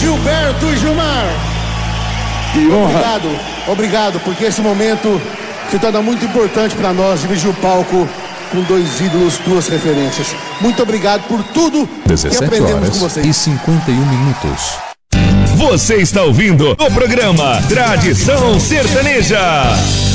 Gilberto e Gilmar. Que honra. Obrigado, porque esse momento se torna muito importante para nós, dividir o palco com dois ídolos, duas referências. Muito obrigado por tudo que aprendemos com vocês. 17h51. Você está ouvindo o programa Tradição Sertaneja.